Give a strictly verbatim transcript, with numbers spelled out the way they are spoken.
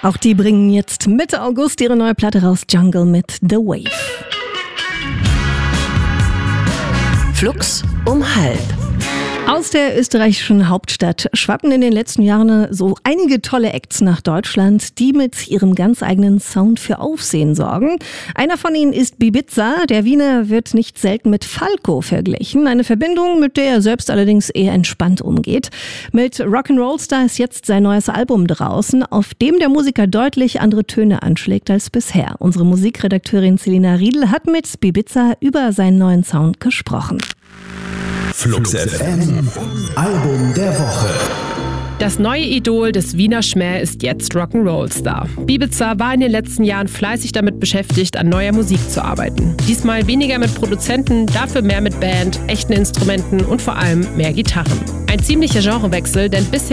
Auch die bringen jetzt Mitte August ihre neue Platte raus, Jungle mit The Wave. Flux um halb. Aus der österreichischen Hauptstadt schwappen in den letzten Jahren so einige tolle Acts nach Deutschland, die mit ihrem ganz eigenen Sound für Aufsehen sorgen. Einer von ihnen ist Bibiza. Der Wiener wird nicht selten mit Falco verglichen. Eine Verbindung, mit der er selbst allerdings eher entspannt umgeht. Mit Rock'n'Roll Star ist jetzt sein neues Album draußen, auf dem der Musiker deutlich andere Töne anschlägt als bisher. Unsere Musikredakteurin Selina Riedl hat mit Bibiza über seinen neuen Sound gesprochen. Flux F M, Album der Woche. Das neue Idol des Wiener Schmäh ist jetzt Rock'n'Roll Star. Bibiza war in den letzten Jahren fleißig damit beschäftigt, an neuer Musik zu arbeiten. Diesmal weniger mit Produzenten, dafür mehr mit Band, echten Instrumenten und vor allem mehr Gitarren. Ein ziemlicher Genrewechsel, denn bisher